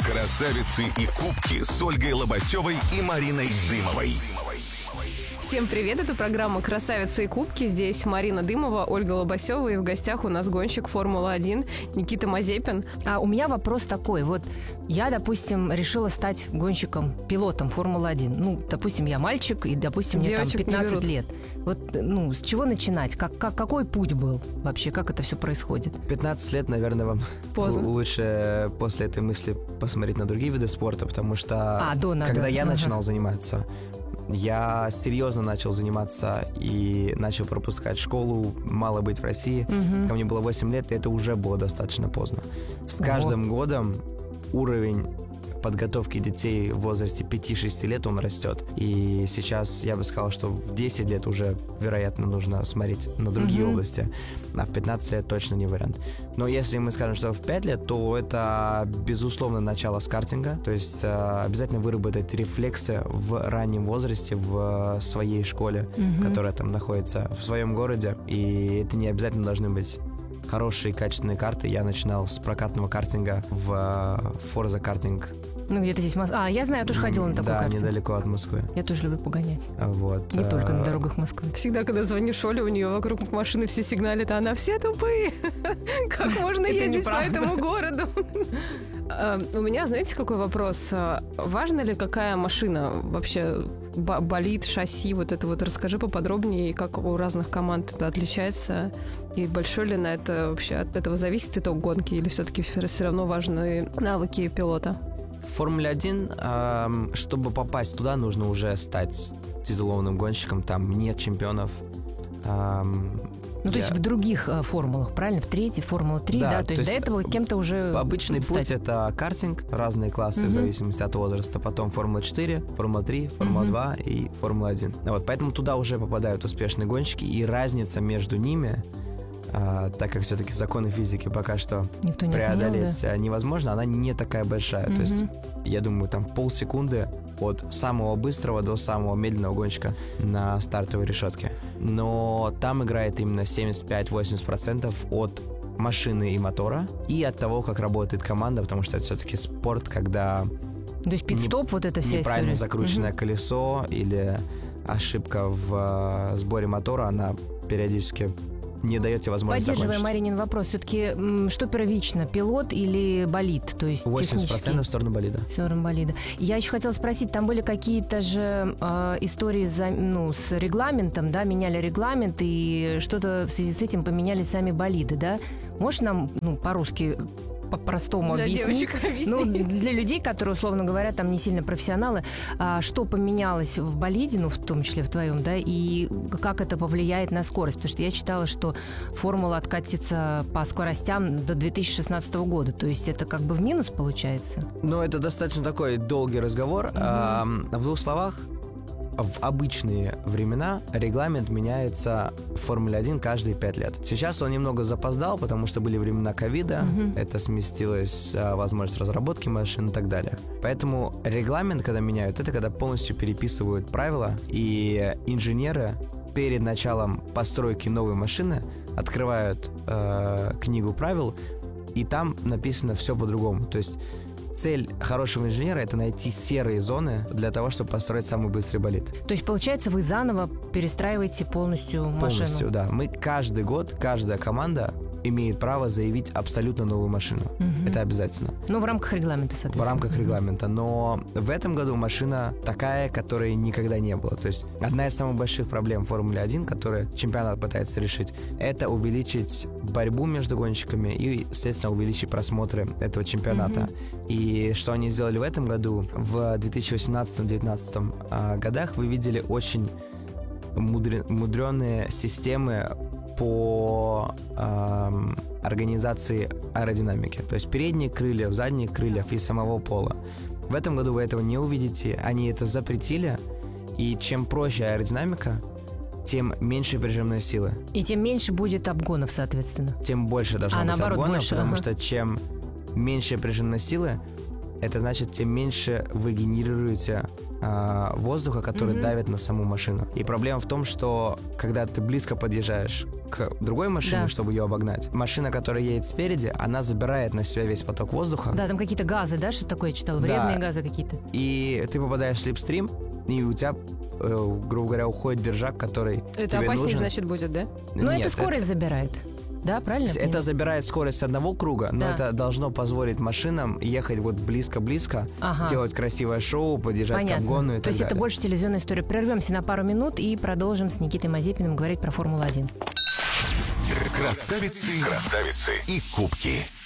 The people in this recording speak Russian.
Красавицы и кубки с Ольгой Лобасевой и Мариной Дымовой. Всем привет, это программа «Красавицы и кубки». Здесь Марина Дымова, Ольга Лобасева, и в гостях у нас гонщик Формулы-1 Никита Мазепин. А у меня вопрос такой. Вот я, допустим, решила стать гонщиком, пилотом Формулы-1. Ну, допустим, я мальчик, и, допустим, мне там Девочек не 15 берут. лет. Вот, с чего начинать? Какой путь был вообще? Как это все происходит? 15 лет, наверное, вам Поздно. лучше после этой мысли посмотреть на другие виды спорта, потому что когда я начинал заниматься, я серьезно начал заниматься и начал пропускать школу, мало быть в России. Когда мне было 8 лет, и это уже было достаточно поздно. С каждым годом уровень подготовки детей в возрасте 5-6 лет, он растет. И сейчас я бы сказал, что в 10 лет уже, вероятно, нужно смотреть на другие области, а в 15 лет точно не вариант. Но если мы скажем, что в 5 лет, то это, безусловно, начало с картинга. То есть обязательно выработать рефлексы в раннем возрасте в своей школе, которая там находится в своем городе. И это не обязательно должны быть хорошие, качественные карты. Я начинал с прокатного картинга в Forza Karting. Ну, где-то здесь я знаю, я тоже ходила на такой картинг. Да, недалеко от Москвы. Я тоже люблю погонять. Вот. Не только на дорогах Москвы. Всегда, когда звонишь Оле, у нее вокруг машины все сигналят, а она все тупые. Как можно ездить по этому городу? У меня, знаете, какой вопрос? Важно ли, какая машина вообще, болид, шасси, вот это вот расскажи поподробнее, как у разных команд это отличается, и большой ли на это вообще от этого зависит итог гонки, или все-таки все равно важны навыки пилота? В Формуле 1, чтобы попасть туда, нужно уже стать титулованным гонщиком, там нет чемпионов. То есть в других формулах, правильно? В третьей, Формула 3, да? То есть до этого кем-то уже обычный путь — это картинг, разные классы в зависимости от возраста, потом Формула 4, Формула 3, Формула 2 и Формула 1. Вот, поэтому туда уже попадают успешные гонщики, и разница между ними, так как все-таки законы физики пока что преодолеть невозможно, она не такая большая. То есть, я думаю, там полсекунды от самого быстрого до самого медленного гонщика на стартовой решетке. Но там играет именно 75-80% от машины и мотора и от того, как работает команда, потому что это все-таки спорт, когда то есть пит-стоп, вот это вся неправильно история. закрученное колесо или ошибка в сборе мотора, она периодически не дает тебе возможность Поддерживая закончить. Маринин вопрос, все-таки что первично, пилот или болид? То есть 80% в сторону болида. В сторону болида. Я еще хотела спросить, там были какие-то же истории с регламентом, да, меняли регламент, и что-то в связи с этим поменяли сами болиды, да? Можешь нам, по-русски, по-простому для объяснить? Девочек объяснить. Для людей, которые, условно говоря, там не сильно профессионалы, что поменялось в болиде, в том числе в твоем, да, и как это повлияет на скорость? Потому что я читала, что формула откатится по скоростям до 2016 года. То есть это как бы в минус получается? Это достаточно такой долгий разговор. В двух словах, в обычные времена регламент меняется в Формуле 1 каждые 5 лет. Сейчас он немного запоздал, потому что были времена ковида, это сместилась возможность разработки машин и так далее. Поэтому регламент, когда меняют, это когда полностью переписывают правила, и инженеры перед началом постройки новой машины открывают книгу правил, и там написано все по-другому. То есть цель хорошего инженера — это найти серые зоны для того, чтобы построить самый быстрый болид. То есть, получается, вы заново перестраиваете полностью машину? Полностью, да. Мы каждый год, каждая команда имеет право заявить абсолютно новую машину. Это обязательно. В рамках регламента, соответственно. В рамках регламента. Но в этом году машина такая, которой никогда не было. То есть одна из самых больших проблем в Формуле 1, которую чемпионат пытается решить, это увеличить борьбу между гонщиками и, соответственно, увеличить просмотры этого чемпионата. И что они сделали в этом году? В 2018-2019 годах вы видели очень мудреные системы по организации аэродинамики. То есть передние крылья, задние крылья и самого пола. В этом году вы этого не увидите. Они это запретили. И чем проще аэродинамика, тем меньше прижимной силы. И тем меньше будет обгонов, соответственно. Тем больше должно быть наоборот, обгонов, больше, потому что чем меньше прижимной силы, это значит, тем меньше вы генерируете воздуха, который давит на саму машину. И проблема в том, что когда ты близко подъезжаешь к другой машине, чтобы ее обогнать, машина, которая едет спереди, она забирает на себя весь поток воздуха. Да, там какие-то газы, да, что такое я читала? Вредные газы какие-то. И ты попадаешь в слипстрим, и у тебя, грубо говоря, уходит держак, который это тебе опаснее, нужен. значит, будет, да? Но это скорость забирает. Да, правильно? Это забирает скорость одного круга, но это должно позволить машинам ехать вот близко-близко, делать красивое шоу, подъезжать к обгону и так далее. То есть это больше телевизионная история. Прервемся на пару минут и продолжим с Никитой Мазепиным говорить про Формулу-1. Красавицы и кубки.